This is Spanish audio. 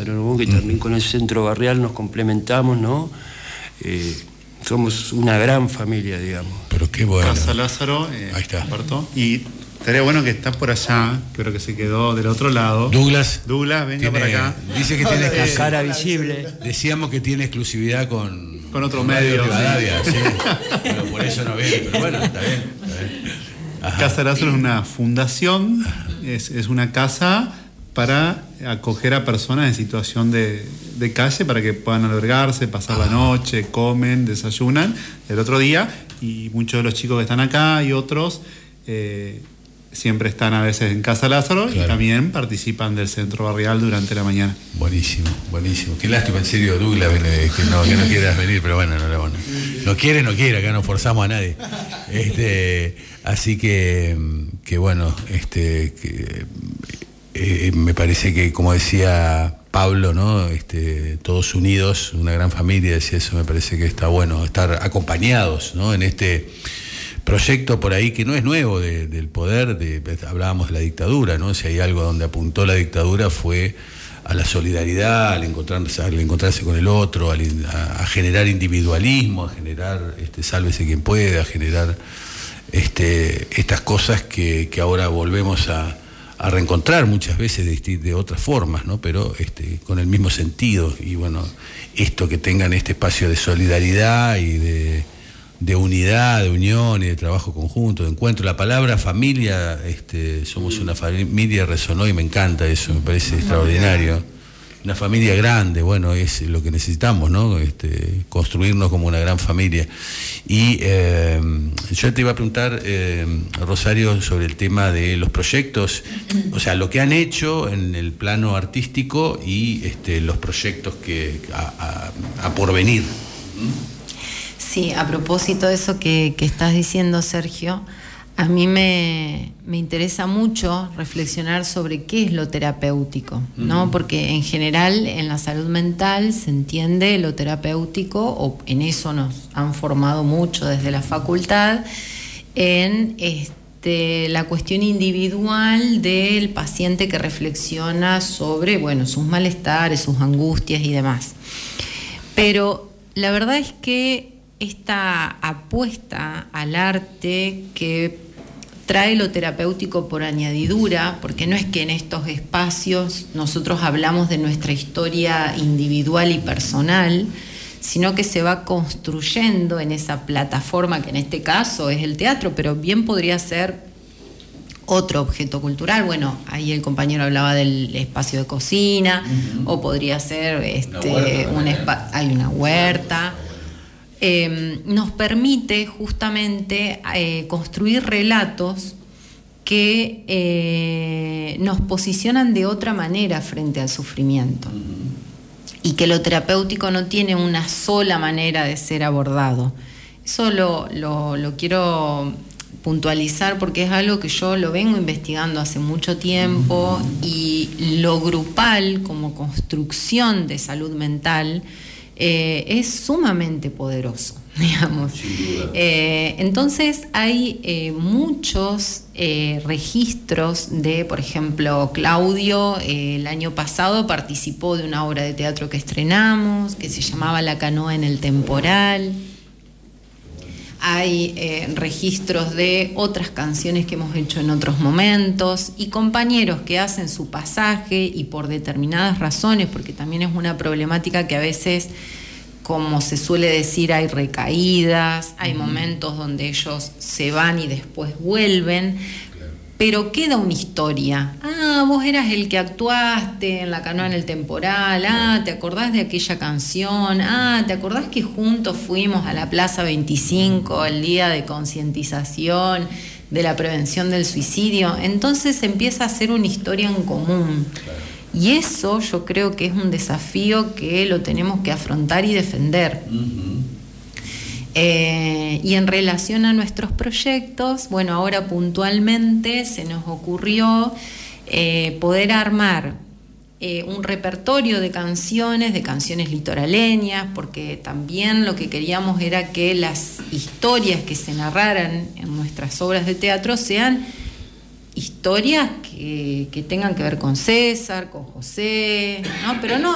Lázaro, ¿no? Que también con el centro barrial nos complementamos, ¿no? Somos una gran familia, digamos. Pero qué bueno. Casa Lázaro, ahí está. Alberto. Y estaría bueno que está por allá, creo que se quedó del otro lado. Douglas, venga para acá. Dice que tiene La cara visible. Decíamos que tiene exclusividad con otro medio. Rivadavia, sí. Pero por eso no viene. Pero bueno, está bien. Ajá. Casa Lázaro es una fundación, es una casa para acoger a personas en situación de calle para que puedan albergarse, pasar la noche, comen, desayunan el otro día, y muchos de los chicos que están acá y otros siempre están a veces en Casa Lázaro, claro, y también participan del centro barrial durante la mañana. Buenísimo, buenísimo. Qué lástima, en serio, Douglas, que no quieras venir, pero bueno, no quiere, acá no forzamos a nadie. Así que bueno, me parece que, como decía Pablo, ¿no? Todos unidos, una gran familia, decía eso, me parece que está bueno estar acompañados, ¿no? En este proyecto por ahí que no es nuevo del poder, hablábamos de la dictadura, ¿no? Si hay algo donde apuntó la dictadura fue a la solidaridad, al encontrarse con el otro, a generar individualismo, a generar sálvese quien pueda, a generar estas cosas que ahora volvemos a reencontrar muchas veces de otras formas, ¿no? Pero con el mismo sentido. Y bueno, esto, que tengan este espacio de solidaridad y de unidad, de unión y de trabajo conjunto, de encuentro. La palabra familia, somos una familia, resonó y me encanta eso, me parece extraordinario. Una familia grande, bueno, es lo que necesitamos, ¿no? Construirnos como una gran familia. Y yo te iba a preguntar, Rosario, sobre el tema de los proyectos, o sea, lo que han hecho en el plano artístico y los proyectos que a porvenir. Sí, a propósito de eso que estás diciendo, Sergio, a mí me interesa mucho reflexionar sobre qué es lo terapéutico, ¿no? Porque en general en la salud mental se entiende lo terapéutico, o en eso nos han formado mucho desde la facultad, en la cuestión individual del paciente que reflexiona sobre, bueno, sus malestares, sus angustias y demás. Pero la verdad es que esta apuesta al arte que trae lo terapéutico por añadidura, porque no es que en estos espacios nosotros hablamos de nuestra historia individual y personal, sino que se va construyendo en esa plataforma que en este caso es el teatro, pero bien podría ser otro objeto cultural. Bueno, ahí el compañero hablaba del espacio de cocina, o podría ser hay una huerta. Nos permite justamente construir relatos que nos posicionan de otra manera frente al sufrimiento, y que lo terapéutico no tiene una sola manera de ser abordado. Eso lo quiero puntualizar porque es algo que yo lo vengo investigando hace mucho tiempo, y lo grupal como construcción de salud mental es sumamente poderoso, digamos. Entonces hay muchos registros de, por ejemplo, Claudio el año pasado participó de una obra de teatro que estrenamos, que se llamaba La canoa en el temporal. Hay registros de otras canciones que hemos hecho en otros momentos, y compañeros que hacen su pasaje y por determinadas razones, porque también es una problemática que a veces, como se suele decir, hay recaídas, hay momentos donde ellos se van y después vuelven, pero queda una historia. Vos eras el que actuaste en La canoa en el temporal, ¿te acordás de aquella canción? ¿Te acordás que juntos fuimos a la Plaza 25 el día de concientización de la prevención del suicidio? Entonces empieza a ser una historia en común. Y eso yo creo que es un desafío que lo tenemos que afrontar y defender. Y en relación a nuestros proyectos, bueno, ahora puntualmente se nos ocurrió poder armar un repertorio de canciones litoraleñas, porque también lo que queríamos era que las historias que se narraran en nuestras obras de teatro sean historias que tengan que ver con César, con José, ¿no? Pero no